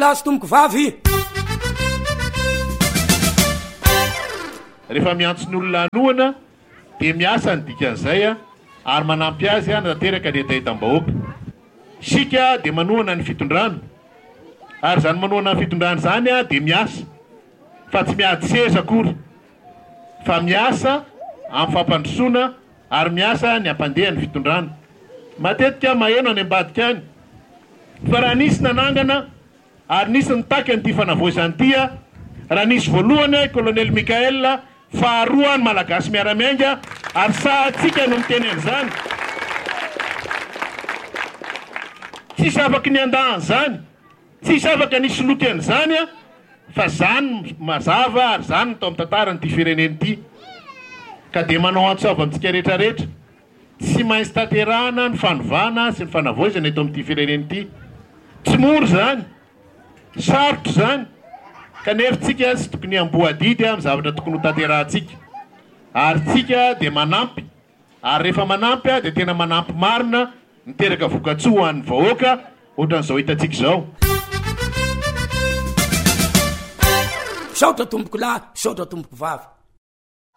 lahy sy tomboko vavy. Rehefa miantso ny olona anohana dia miasa ny dikan'izay ary manampy azy nateraka ny etaetam-bahoaka. Sika dia manohana ny fitondrana ary zany manohana ny fitondrana zany dia miasa fa tsy miady seza akory fa miasa amin'ny fampandrosoana ary miasa ny ampandeha ny fitondrana. Matetika maheno any ambadika any fa raha nisy nanangana ary nisy nitaky an'ity fanavoazany ity raha nisy voalohany Colonel Mikael faharoa ny malagasy miaramiainga ary sahatsika no miteny an'izany. Tsisy afaka ny andahan' zany, tsisy afaka nisy loky an'izany fa zany mazava ary zany no tao amin'ny tantaranyity fireneny ity. Ka dia manao antsoava amintsika rehetrarehetra tsy maintsy tanterahana ny fanovana sy ny fanavoazana eto amin'ity fireneny ity. Tsy moro zany, sarotra zany, kanefa tsika tsy tokony amboadidy amin'ny zavatra tokony ho tanterahantsika ary tsika dia manampy ary rehefa manampy dia tena manampy marina miteraka vokatsoa ho an'ny vahoaka ohatran'izao hitantsika izao. Saotra tomboko lahy, saotra tomboko vavy.